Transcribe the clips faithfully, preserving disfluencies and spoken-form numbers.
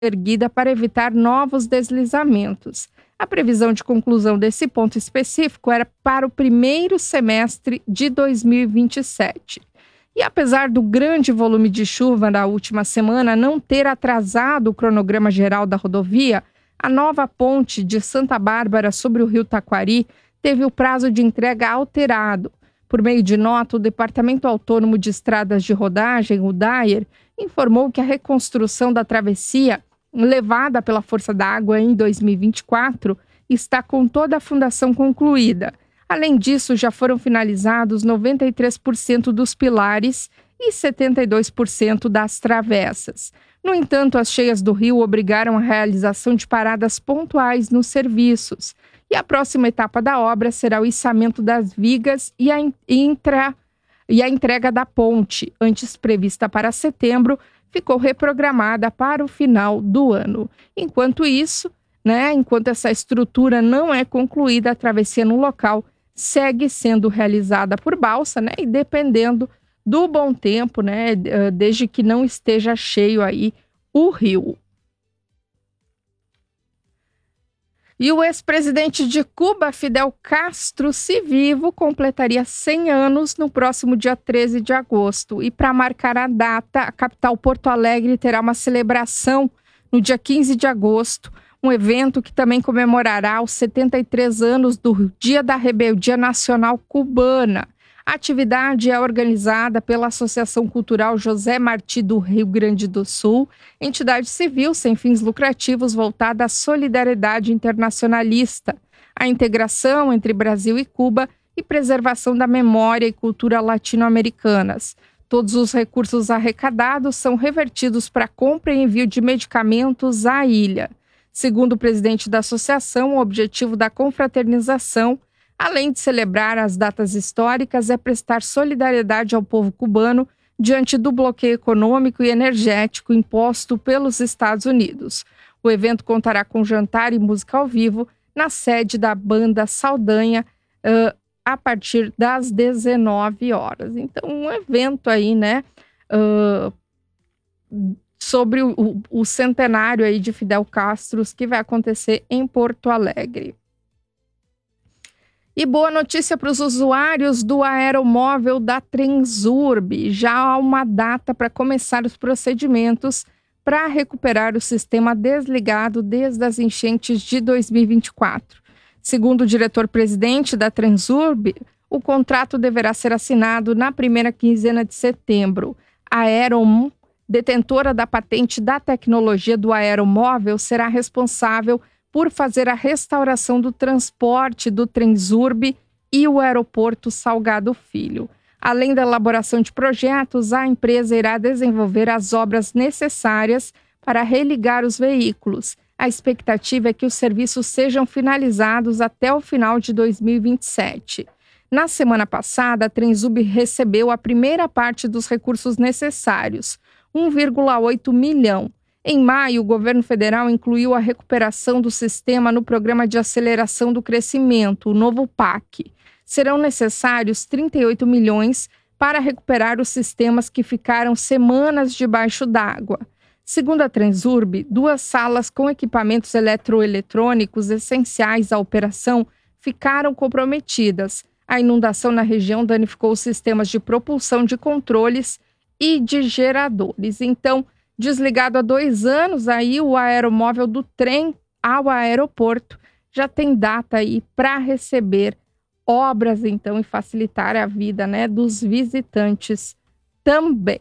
erguida para evitar novos deslizamentos. A previsão de conclusão desse ponto específico era para o primeiro semestre de dois mil e vinte e sete. E apesar do grande volume de chuva na última semana não ter atrasado o cronograma geral da rodovia, a nova ponte de Santa Bárbara sobre o rio Taquari teve o prazo de entrega alterado. Por meio de nota, o Departamento Autônomo de Estradas de Rodagem, o DAER, informou que a reconstrução da travessia, levada pela força d'água em dois mil e vinte e quatro, está com toda a fundação concluída. Além disso, já foram finalizados noventa e três por cento dos pilares e setenta e dois por cento das travessas. No entanto, as cheias do rio obrigaram a realização de paradas pontuais nos serviços. E a próxima etapa da obra será o içamento das vigas e a, intra, e a entrega da ponte, antes prevista para setembro, ficou reprogramada para o final do ano. Enquanto isso, né, enquanto essa estrutura não é concluída, a travessia no local segue sendo realizada por balsa, né, e dependendo do bom tempo, né, desde que não esteja cheio aí o rio. E o ex-presidente de Cuba, Fidel Castro, se vivo, completaria cem anos no próximo dia treze de agosto. E para marcar a data, a capital Porto Alegre terá uma celebração no dia quinze de agosto, um evento que também comemorará os setenta e três anos do Dia da Rebeldia Nacional Cubana. A atividade é organizada pela Associação Cultural José Martí do Rio Grande do Sul, entidade civil sem fins lucrativos voltada à solidariedade internacionalista, à integração entre Brasil e Cuba e preservação da memória e cultura latino-americanas. Todos os recursos arrecadados são revertidos para compra e envio de medicamentos à ilha. Segundo o presidente da associação, o objetivo da confraternização, além de celebrar as datas históricas, é prestar solidariedade ao povo cubano diante do bloqueio econômico e energético imposto pelos Estados Unidos. O evento contará com jantar e música ao vivo na sede da banda Saldanha uh, a partir das dezenove horas. Então, um evento aí, né, uh, sobre o, o, o centenário aí de Fidel Castro, que vai acontecer em Porto Alegre. E boa notícia para os usuários do aeromóvel da Transurb. Já há uma data para começar os procedimentos para recuperar o sistema desligado desde as enchentes de dois mil e vinte e quatro. Segundo o diretor-presidente da Transurb, o contrato deverá ser assinado na primeira quinzena de setembro. A Aerom, detentora da patente da tecnologia do aeromóvel, será responsável por fazer a restauração do transporte do Transurb e o aeroporto Salgado Filho. Além da elaboração de projetos, a empresa irá desenvolver as obras necessárias para religar os veículos. A expectativa é que os serviços sejam finalizados até o final de dois mil e vinte e sete. Na semana passada, a Transurb recebeu a primeira parte dos recursos necessários, um vírgula oito milhão. Em maio, o governo federal incluiu a recuperação do sistema no Programa de Aceleração do Crescimento, o novo P A C. Serão necessários trinta e oito milhões para recuperar os sistemas que ficaram semanas debaixo d'água. Segundo a Transurb, duas salas com equipamentos eletroeletrônicos essenciais à operação ficaram comprometidas. A inundação na região danificou os sistemas de propulsão de controles e de geradores. Então, desligado há dois anos, aí o aeromóvel do trem ao aeroporto já tem data aí para receber obras, então, e facilitar a vida, né, dos visitantes também.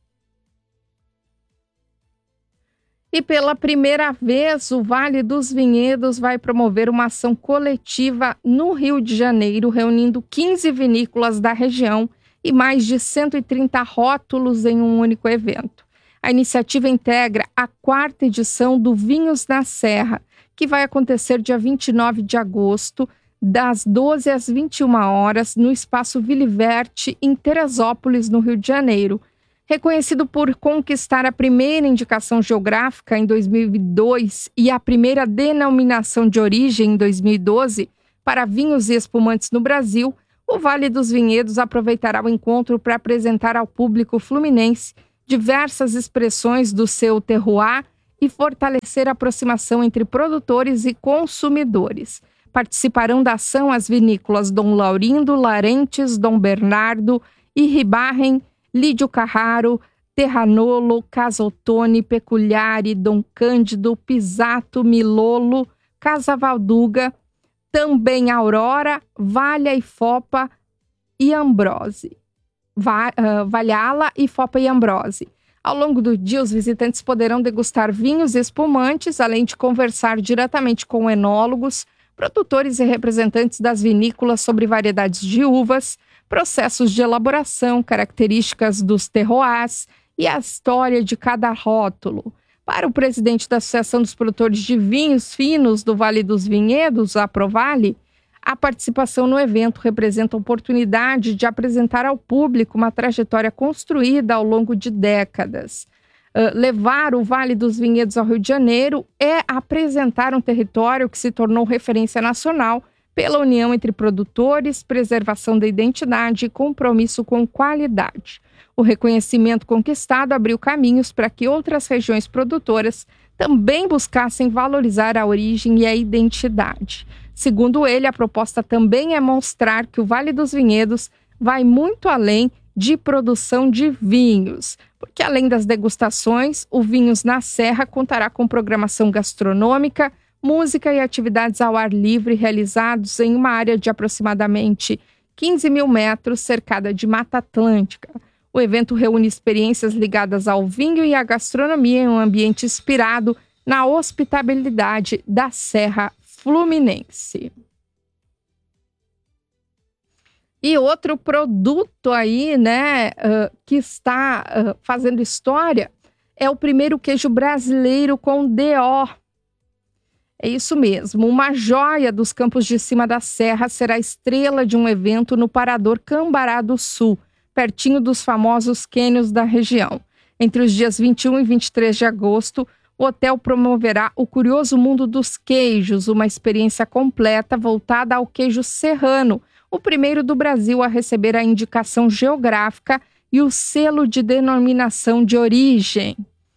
E pela primeira vez, o Vale dos Vinhedos vai promover uma ação coletiva no Rio de Janeiro, reunindo quinze vinícolas da região e mais de cento e trinta rótulos em um único evento. A iniciativa integra a quarta edição do Vinhos na Serra, que vai acontecer dia vinte e nove de agosto, das doze às vinte e uma horas, no Espaço Viliverte, em Teresópolis, no Rio de Janeiro. Reconhecido por conquistar a primeira indicação geográfica em dois mil e dois e a primeira denominação de origem em dois mil e doze para vinhos e espumantes no Brasil, o Vale dos Vinhedos aproveitará o encontro para apresentar ao público fluminense diversas expressões do seu terroir e fortalecer a aproximação entre produtores e consumidores. Participarão da ação as vinícolas Dom Laurindo, Larentes, Dom Bernardo, Iribarren, Lídio Carraro, Terranolo, Casa Ottoni, Peculiare, Dom Cândido, Pisato, Milolo, Casa Valduga, também Aurora, Valha e Fopa e Ambrose. Va, uh, Valhalla e Fopa e Ambrose. Ao longo do dia, os visitantes poderão degustar vinhos e espumantes, além de conversar diretamente com enólogos, produtores e representantes das vinícolas sobre variedades de uvas, processos de elaboração, características dos terroirs e a história de cada rótulo. Para o presidente da Associação dos Produtores de Vinhos Finos do Vale dos Vinhedos, a Provale, a participação no evento representa a oportunidade de apresentar ao público uma trajetória construída ao longo de décadas. Uh, levar o Vale dos Vinhedos ao Rio de Janeiro é apresentar um território que se tornou referência nacional pela união entre produtores, preservação da identidade e compromisso com qualidade. O reconhecimento conquistado abriu caminhos para que outras regiões produtoras também buscassem valorizar a origem e a identidade. Segundo ele, a proposta também é mostrar que o Vale dos Vinhedos vai muito além de produção de vinhos, porque além das degustações, o Vinhos na Serra contará com programação gastronômica, música e atividades ao ar livre realizados em uma área de aproximadamente quinze mil metros cercada de Mata Atlântica. O evento reúne experiências ligadas ao vinho e à gastronomia em um ambiente inspirado na hospitalidade da Serra Fluminense. E outro produto aí, né, uh, que está uh, fazendo história é o primeiro queijo brasileiro com D O. É isso mesmo, uma joia dos Campos de Cima da Serra será estrela de um evento no Parador Cambará do Sul, pertinho dos famosos cânions da região. Entre os dias vinte e um e vinte e três de agosto, o hotel promoverá o Curioso Mundo dos Queijos, uma experiência completa voltada ao queijo serrano, o primeiro do Brasil a receber a indicação geográfica e o selo de denominação de origem.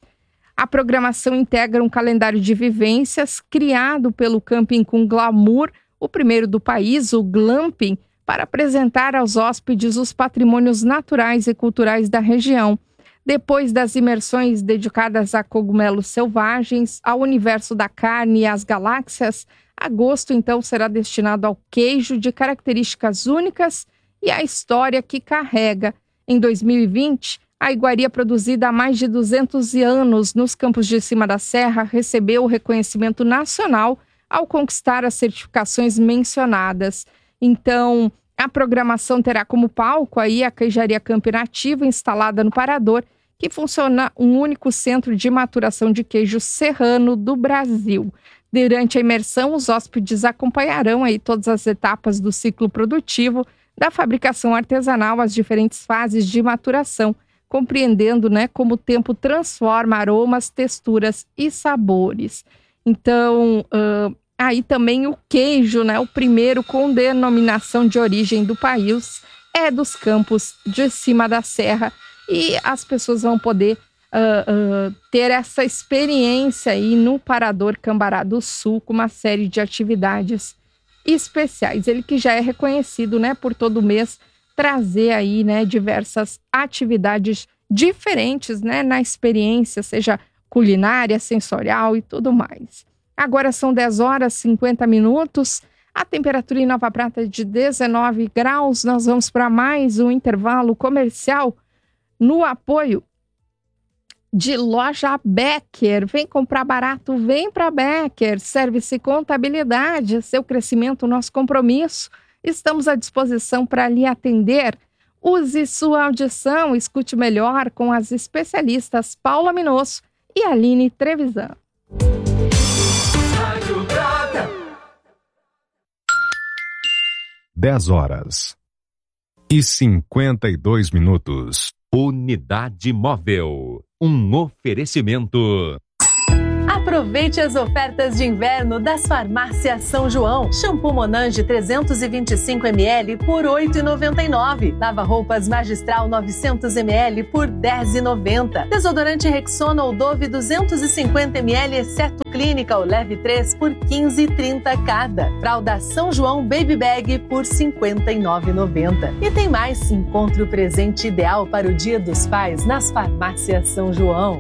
A programação integra um calendário de vivências criado pelo Camping com Glamour, o primeiro do país, o Glamping, para apresentar aos hóspedes os patrimônios naturais e culturais da região. Depois das imersões dedicadas a cogumelos selvagens, ao universo da carne e às galáxias, agosto então será destinado ao queijo de características únicas e à história que carrega. Em dois mil e vinte, a iguaria produzida há mais de duzentos anos nos Campos de Cima da Serra recebeu o reconhecimento nacional ao conquistar as certificações mencionadas. Então, a programação terá como palco aí a Queijaria Camp Nativa, instalada no Parador, que funciona um único centro de maturação de queijo serrano do Brasil. Durante a imersão, os hóspedes acompanharão aí todas as etapas do ciclo produtivo, da fabricação artesanal às diferentes fases de maturação, compreendendo, né, como o tempo transforma aromas, texturas e sabores. Então, uh, aí também o queijo, né, o primeiro com denominação de origem do país, é dos Campos de Cima da Serra, e as pessoas vão poder uh, uh, ter essa experiência aí no Parador Cambará do Sul, com uma série de atividades especiais. Ele que já é reconhecido, né, por todo mês trazer aí, né, diversas atividades diferentes, né, na experiência, seja culinária, sensorial e tudo mais. Agora são dez horas e cinquenta minutos, a temperatura em Nova Prata é de dezenove graus. Nós vamos para mais um intervalo comercial no apoio de Loja Becker. Vem comprar barato, vem para Becker. Service e Contabilidade, seu crescimento, nosso compromisso. Estamos à disposição para lhe atender. Use sua audição, escute melhor com as especialistas Paula Minosso e Aline Trevisan. dez horas e cinquenta e dois minutos. Unidade Móvel, um oferecimento. A Aproveite as ofertas de inverno das Farmácias São João. Shampoo Monange trezentos e vinte e cinco mililitros por oito reais e noventa e nove centavos. Lava-roupas Magistral novecentos mililitros por dez reais e noventa centavos. Desodorante Rexona ou Dove duzentos e cinquenta mililitros, exceto Clínica ou Leve três por quinze reais e trinta centavos cada. Fralda São João Baby Bag por cinquenta e nove reais e noventa centavos. E tem mais, encontre o presente ideal para o Dia dos Pais nas Farmácias São João.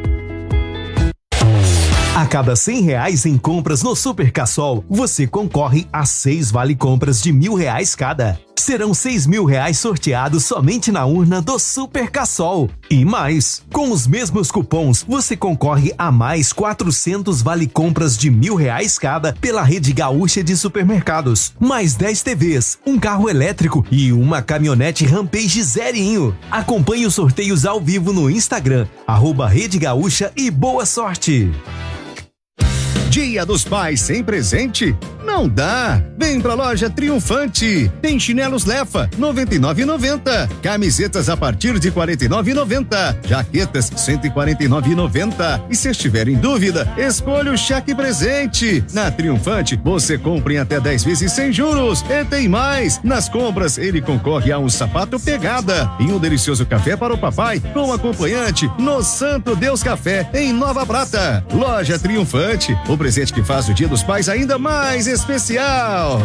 A cada cem reais em compras no Super Cassol, você concorre a seis vale-compras de mil reais cada. Serão seis mil reais sorteados somente na urna do Super Cassol. E mais, com os mesmos cupons, você concorre a mais quatrocentos vale-compras de mil reais cada pela rede gaúcha de supermercados. Mais dez T Vs, um carro elétrico e uma caminhonete Rampage zerinho. Acompanhe os sorteios ao vivo no Instagram, arroba Rede Gaúcha e boa sorte! Dia dos Pais sem presente? Não dá! Vem pra loja Triunfante. Tem chinelos Lefa, noventa e nove reais e noventa centavos. Camisetas a partir de quarenta e nove reais e noventa centavos. Jaquetas, cento e quarenta e nove reais e noventa centavos. E se estiver em dúvida, escolha o cheque presente. Na Triunfante, você compra em até dez vezes sem juros. E tem mais! Nas compras, ele concorre a um sapato pegada e um delicioso café para o papai com acompanhante no Santo Deus Café, em Nova Prata. Loja Triunfante, o presente que faz o Dia dos Pais ainda mais especial.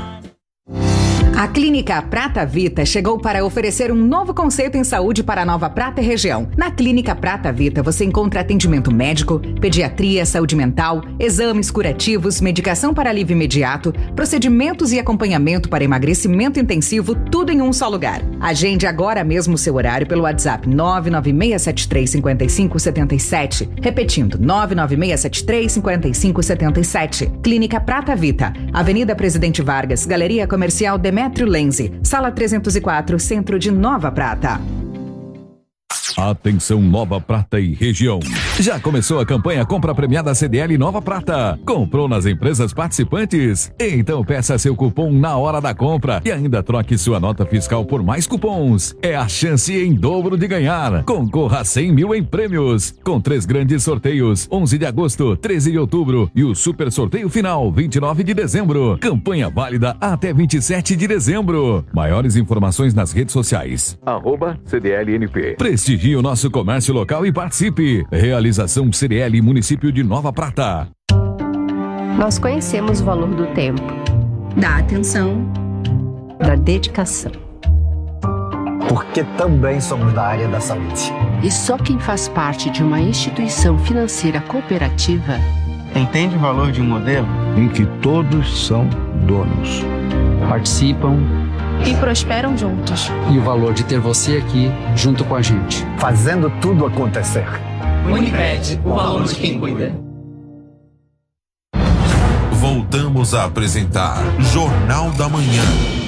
A Clínica Prata Vita chegou para oferecer um novo conceito em saúde para a Nova Prata e região. Na Clínica Prata Vita você encontra atendimento médico, pediatria, saúde mental, exames curativos, medicação para alívio imediato, procedimentos e acompanhamento para emagrecimento intensivo, tudo em um só lugar. Agende agora mesmo o seu horário pelo WhatsApp nove nove seis sete três cinco cinco sete sete. Repetindo, nove nove seis sete três cinco cinco sete sete. Clínica Prata Vita, Avenida Presidente Vargas, Galeria Comercial Demetrio Lenze, Sala trezentos e quatro, Centro de Nova Prata. Atenção Nova Prata e região. Já começou a campanha Compra Premiada C D L Nova Prata. Comprou nas empresas participantes? Então peça seu cupom na hora da compra e ainda troque sua nota fiscal por mais cupons. É a chance em dobro de ganhar. Concorra a cem mil em prêmios, com três grandes sorteios, onze de agosto, treze de outubro e o super sorteio final, vinte e nove de dezembro. Campanha válida até vinte e sete de dezembro. Maiores informações nas redes sociais. Arroba C D L N P. Prestigie o nosso comércio local e participe. Realização C D L Município de Nova Prata. Nós conhecemos o valor do tempo, da atenção, da dedicação. Porque também somos da área da saúde. E só quem faz parte de uma instituição financeira cooperativa entende o valor de um modelo em que todos são donos, participam e prosperam juntos. E o valor de ter você aqui junto com a gente, fazendo tudo acontecer. Unimed, o valor de quem cuida. Voltamos a apresentar Jornal da Manhã.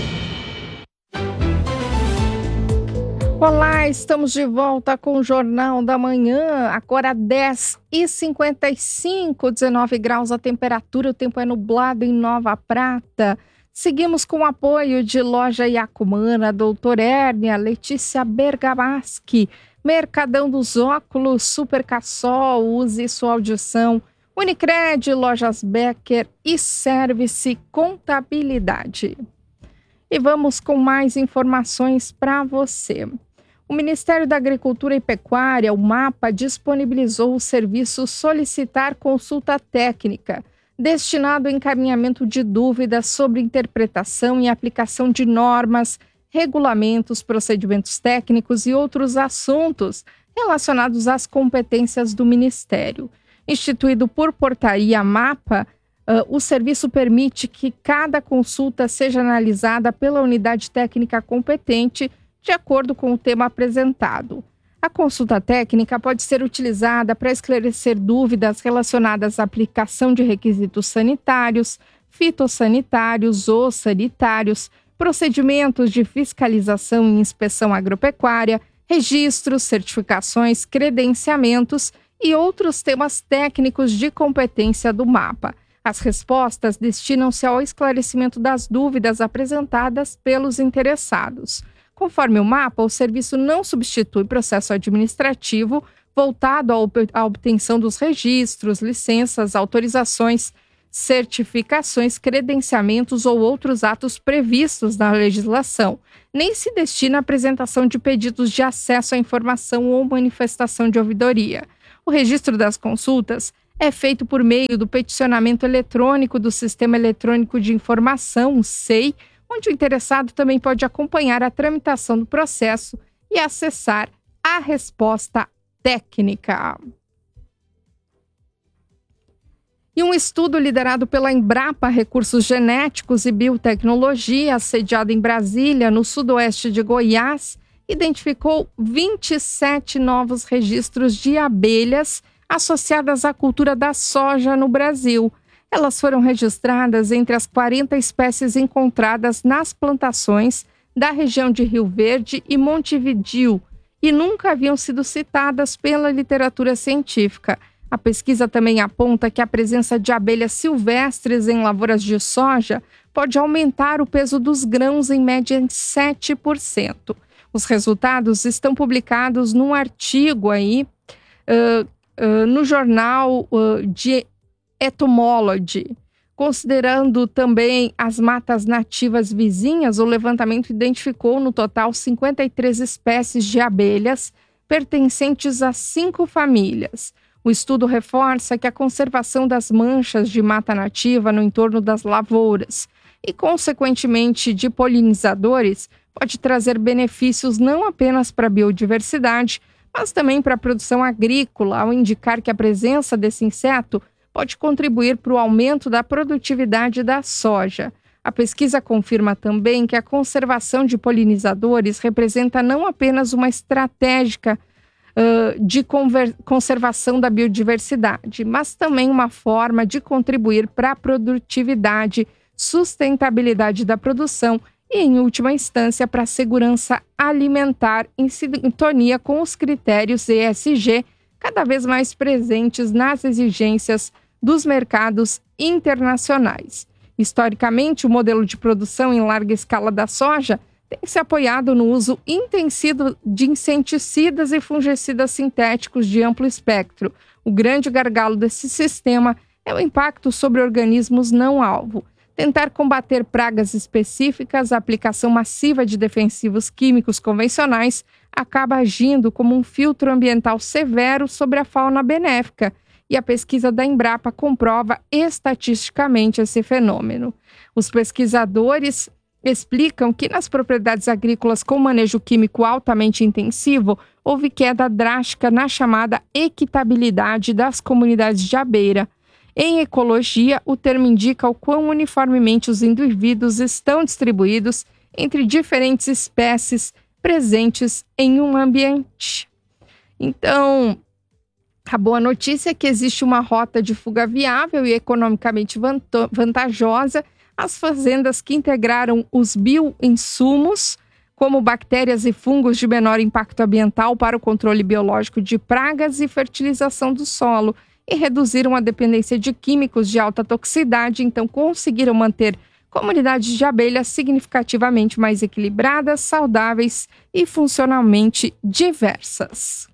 Olá, estamos de volta com o Jornal da Manhã, agora dez e cinquenta e cinco, dezenove graus a temperatura, o tempo é nublado em Nova Prata. Seguimos com o apoio de Loja Iacumana, Doutor Hérnia, Letícia Bergamaschi, Mercadão dos Óculos, Super Cassol, use sua audição, Unicred, Lojas Becker e Service Contabilidade. E vamos com mais informações para você. O Ministério da Agricultura e Pecuária, o MAPA, disponibilizou o serviço Solicitar Consulta Técnica, destinado ao encaminhamento de dúvidas sobre interpretação e aplicação de normas, regulamentos, procedimentos técnicos e outros assuntos relacionados às competências do Ministério. Instituído por portaria MAPA, uh, o serviço permite que cada consulta seja analisada pela unidade técnica competente de acordo com o tema apresentado. A consulta técnica pode ser utilizada para esclarecer dúvidas relacionadas à aplicação de requisitos sanitários, fitossanitários ou sanitários, procedimentos de fiscalização e inspeção agropecuária, registros, certificações, credenciamentos e outros temas técnicos de competência do MAPA. As respostas destinam-se ao esclarecimento das dúvidas apresentadas pelos interessados. Conforme o MAPA, o serviço não substitui processo administrativo, voltado à obtenção dos registros, licenças, autorizações, certificações, credenciamentos ou outros atos previstos na legislação. Nem se destina à apresentação de pedidos de acesso à informação ou manifestação de ouvidoria. O registro das consultas é feito por meio do peticionamento eletrônico do Sistema Eletrônico de Informação, o S E I, onde o interessado também pode acompanhar a tramitação do processo e acessar a resposta técnica. E um estudo liderado pela Embrapa Recursos Genéticos e Biotecnologia, sediado em Brasília, no sudoeste de Goiás, identificou vinte e sete novos registros de abelhas associadas à cultura da soja no Brasil. Elas foram registradas entre as quarenta espécies encontradas nas plantações da região de Rio Verde e Montevidéu e nunca haviam sido citadas pela literatura científica. A pesquisa também aponta que a presença de abelhas silvestres em lavouras de soja pode aumentar o peso dos grãos em média em sete por cento. Os resultados estão publicados num artigo aí, uh, uh, no jornal uh, de Entomology. Considerando também as matas nativas vizinhas, o levantamento identificou no total cinquenta e três espécies de abelhas pertencentes a cinco famílias. O estudo reforça que a conservação das manchas de mata nativa no entorno das lavouras e, consequentemente, de polinizadores pode trazer benefícios não apenas para a biodiversidade, mas também para a produção agrícola, ao indicar que a presença desse inseto pode contribuir para o aumento da produtividade da soja. A pesquisa confirma também que a conservação de polinizadores representa não apenas uma estratégia uh, de conver- conservação da biodiversidade, mas também uma forma de contribuir para a produtividade, sustentabilidade da produção e, em última instância, para a segurança alimentar em sintonia com os critérios E S G cada vez mais presentes nas exigências dos mercados internacionais. Historicamente, o modelo de produção em larga escala da soja tem se apoiado no uso intensivo de inseticidas e fungicidas sintéticos de amplo espectro. O grande gargalo desse sistema é o impacto sobre organismos não-alvo. Tentar combater pragas específicas, a aplicação massiva de defensivos químicos convencionais acaba agindo como um filtro ambiental severo sobre a fauna benéfica, e a pesquisa da Embrapa comprova estatisticamente esse fenômeno. Os pesquisadores explicam que nas propriedades agrícolas com manejo químico altamente intensivo, houve queda drástica na chamada equitabilidade das comunidades de abelha. Em ecologia, o termo indica o quão uniformemente os indivíduos estão distribuídos entre diferentes espécies presentes em um ambiente. Então, a boa notícia é que existe uma rota de fuga viável e economicamente vantajosa. As fazendas que integraram os bioinsumos, como bactérias e fungos de menor impacto ambiental para o controle biológico de pragas e fertilização do solo, e reduziram a dependência de químicos de alta toxicidade, então conseguiram manter comunidades de abelhas significativamente mais equilibradas, saudáveis e funcionalmente diversas.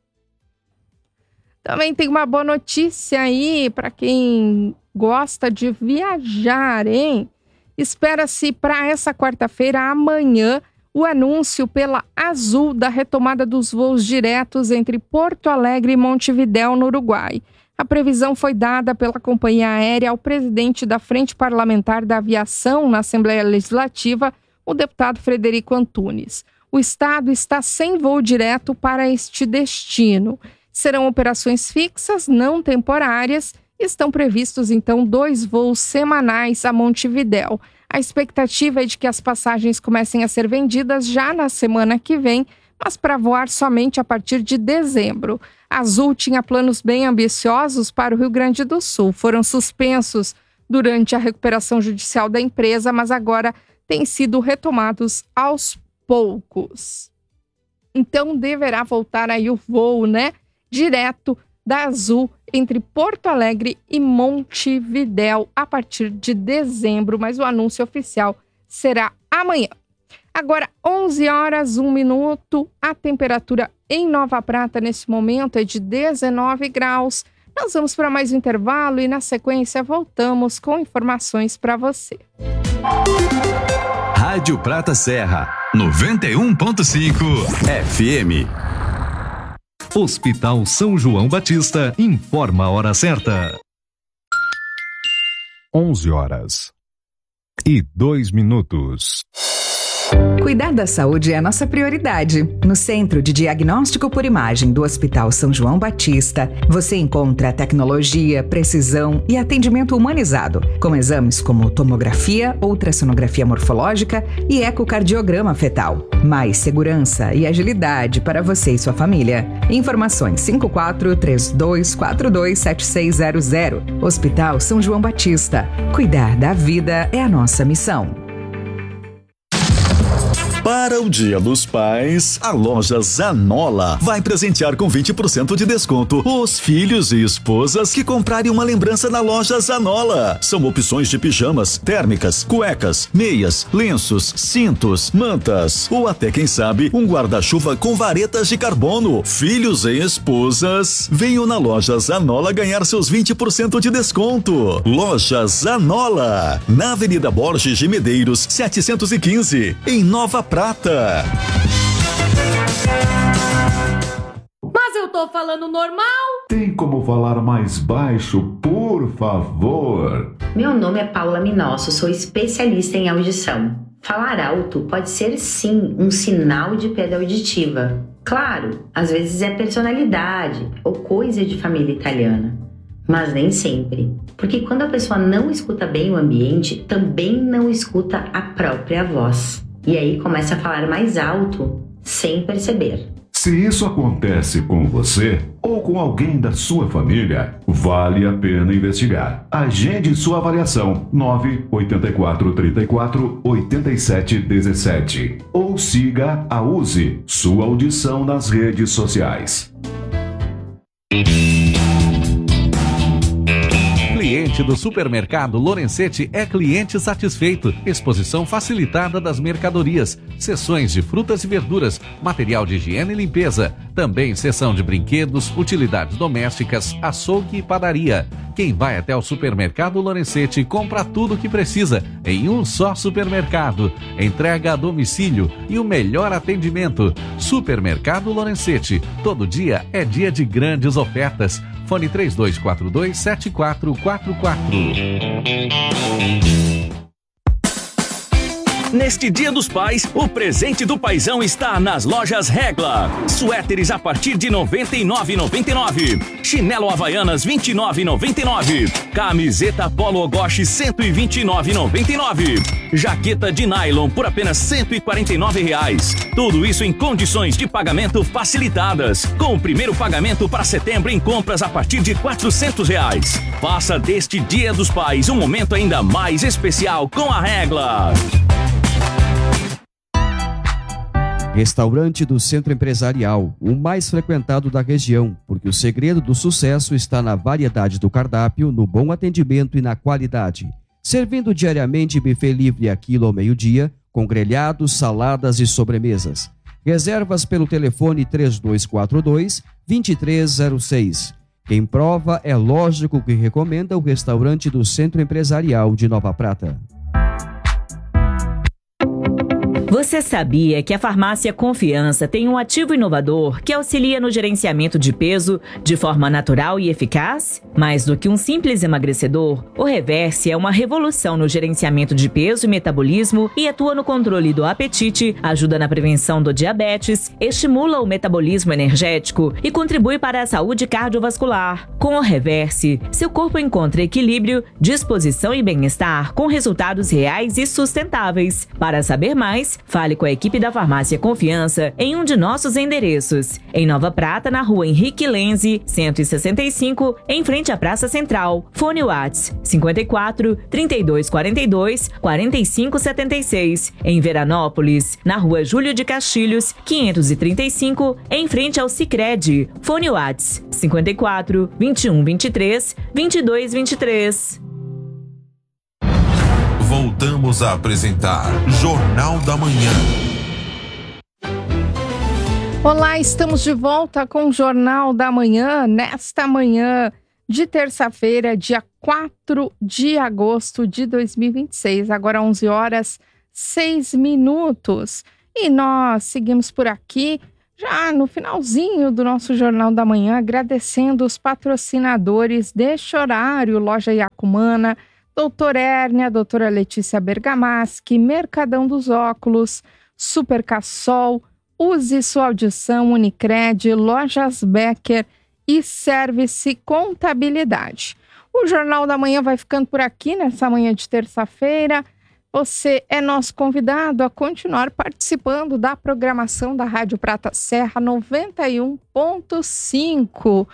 Também tem uma boa notícia aí para quem gosta de viajar, hein? Espera-se para essa quarta-feira, amanhã, o anúncio pela Azul da retomada dos voos diretos entre Porto Alegre e Montevidéu, no Uruguai. A previsão foi dada pela companhia aérea ao presidente da Frente Parlamentar da Aviação na Assembleia Legislativa, o deputado Frederico Antunes. O estado está sem voo direto para este destino. Serão operações fixas, não temporárias. Estão previstos, então, dois voos semanais a Montevidéu. A expectativa é de que as passagens comecem a ser vendidas já na semana que vem, mas para voar somente a partir de dezembro. A Azul tinha planos bem ambiciosos para o Rio Grande do Sul. Foram suspensos durante a recuperação judicial da empresa, mas agora têm sido retomados aos poucos. Então, deverá voltar aí o voo, né? Direto da Azul entre Porto Alegre e Montevidéu a partir de dezembro, mas o anúncio oficial será amanhã. Agora, onze horas, um minuto. A temperatura em Nova Prata nesse momento é de dezenove graus. Nós vamos para mais um intervalo e na sequência voltamos com informações para você. Rádio Prata Serra, noventa e um ponto cinco F M. Hospital São João Batista informa a hora certa. onze horas e dois minutos. Cuidar da saúde é a nossa prioridade. No Centro de Diagnóstico por Imagem do Hospital São João Batista, você encontra tecnologia, precisão e atendimento humanizado, com exames como tomografia, ultrassonografia morfológica e ecocardiograma fetal. Mais segurança e agilidade para você e sua família. Informações cinco quatro três dois quatro dois sete seis zero zero. Hospital São João Batista. Cuidar da vida é a nossa missão. Para o Dia dos Pais, a loja Zanola vai presentear com vinte por cento de desconto os filhos e esposas que comprarem uma lembrança na loja Zanola. São opções de pijamas, térmicas, cuecas, meias, lenços, cintos, mantas ou até, quem sabe, um guarda-chuva com varetas de carbono. Filhos e esposas, venham na loja Zanola ganhar seus vinte por cento de desconto. Loja Zanola, na Avenida Borges de Medeiros, setecentos e quinze, em Nova Prata. Mas eu tô falando normal? Tem como falar mais baixo, por favor? Meu nome é Paula Minosso, sou especialista em audição. Falar alto pode ser sim um sinal de perda auditiva. Claro, às vezes é personalidade ou coisa de família italiana. Mas nem sempre. Porque quando a pessoa não escuta bem o ambiente, também não escuta a própria voz. E aí começa a falar mais alto, sem perceber. Se isso acontece com você ou com alguém da sua família, vale a pena investigar. Agende sua avaliação nove oito quatro três quatro oito sete um sete ou siga a Use Sua Audição nas redes sociais. Cliente do supermercado Lorenzetti é cliente satisfeito. Exposição facilitada das mercadorias, seções de frutas e verduras, material de higiene e limpeza, também seção de brinquedos, utilidades domésticas, açougue e padaria. Quem vai até o supermercado Lorenzetti compra tudo o que precisa em um só supermercado. Entrega a domicílio e o melhor atendimento. Supermercado Lorenzetti. Todo dia é dia de grandes ofertas. Fone três dois quatro dois sete quatro quatro quatro. Neste Dia dos Pais, o presente do paizão está nas lojas Regla. Suéteres a partir de noventa e nove reais e noventa e nove centavos. Chinelo Havaianas vinte e nove reais e noventa e nove centavos. Camiseta Polo Ogoshi cento e vinte e nove reais e noventa e nove centavos. Jaqueta de nylon por apenas cento e quarenta e nove reais. Tudo isso em condições de pagamento facilitadas. Com o primeiro pagamento para setembro em compras a partir de quatrocentos reais. Faça deste Dia dos Pais um momento ainda mais especial com a Regla. Restaurante do Centro Empresarial, o mais frequentado da região, porque o segredo do sucesso está na variedade do cardápio, no bom atendimento e na qualidade. Servindo diariamente buffet livre a quilo ao meio-dia, com grelhados, saladas e sobremesas. Reservas pelo telefone três dois quatro dois, dois três zero seis. Quem prova é lógico que recomenda o restaurante do Centro Empresarial de Nova Prata. Você sabia que a Farmácia Confiança tem um ativo inovador que auxilia no gerenciamento de peso de forma natural e eficaz? Mais do que um simples emagrecedor, o Reverse é uma revolução no gerenciamento de peso e metabolismo e atua no controle do apetite, ajuda na prevenção do diabetes, estimula o metabolismo energético e contribui para a saúde cardiovascular. Com o Reverse, seu corpo encontra equilíbrio, disposição e bem-estar com resultados reais e sustentáveis. Para saber mais, fale com a equipe da Farmácia Confiança em um de nossos endereços. Em Nova Prata, na rua Henrique Lenze, cento e sessenta e cinco, em frente à Praça Central. Fone Whats cinco quatro, trinta e dois quarenta e dois, quarenta e cinco setenta e seis. Em Veranópolis, na rua Júlio de Castilhos, quinhentos e trinta e cinco, em frente ao Sicredi. Fone Whats cinco quatro, vinte e um vinte e três, vinte e dois vinte e três. Voltamos Voltamos a apresentar Jornal da Manhã. Olá, estamos de volta com o Jornal da Manhã, nesta manhã de terça-feira, dia quatro de agosto de dois mil e vinte e seis, agora onze horas, seis minutos. E nós seguimos por aqui, já no finalzinho do nosso Jornal da Manhã, agradecendo os patrocinadores deste horário, Loja Iacumana, Doutora Hérnia, Doutora Letícia Bergamaschi, Mercadão dos Óculos, Super Cassol, Use Sua Audição, Unicred, Lojas Becker e Service Contabilidade. O Jornal da Manhã vai ficando por aqui nessa manhã de terça-feira. Você é nosso convidado a continuar participando da programação da Rádio Prata Serra noventa e um ponto cinco.